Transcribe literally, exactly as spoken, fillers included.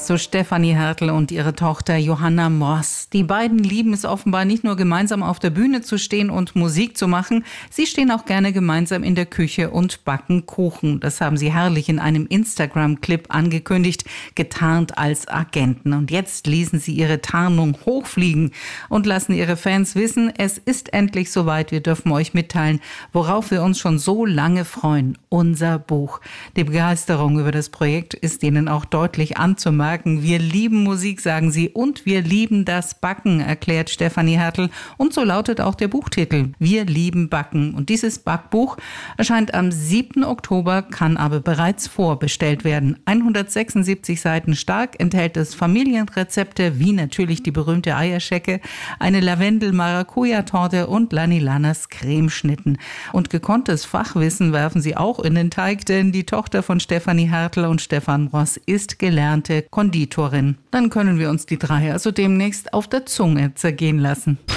jetzt zu Stefanie Hertel und ihre Tochter Johanna Mross. Die beiden lieben es offenbar nicht nur gemeinsam auf der Bühne zu stehen und Musik zu machen, sie stehen auch gerne gemeinsam in der Küche und backen Kuchen. Das haben sie herrlich in einem Instagram-Clip angekündigt, getarnt als Agenten. Und jetzt ließen sie ihre Tarnung hochfliegen und lassen ihre Fans wissen, es ist endlich soweit, wir dürfen euch mitteilen, worauf wir uns schon so lange freuen, unser Buch. Die Begeisterung über das Projekt ist ihnen auch deutlich anzumerken. Wir lieben Musik, sagen sie, und wir lieben das Backen, erklärt Stefanie Hertel. Und so lautet auch der Buchtitel, Wir lieben Backen. Und dieses Backbuch erscheint am siebten Oktober, kann aber bereits vorbestellt werden. hundertsechsundsiebzig Seiten stark enthält es Familienrezepte, wie natürlich die berühmte Eierschecke, eine Lavendel-Maracuja-Torte und Lanilanas Cremeschnitten. Und gekonntes Fachwissen werfen sie auch in den Teig, denn die Tochter von Stefanie Hertel und Stefan Mross ist gelernte Konditorin. Dann können wir uns die drei also demnächst auf der Zunge zergehen lassen.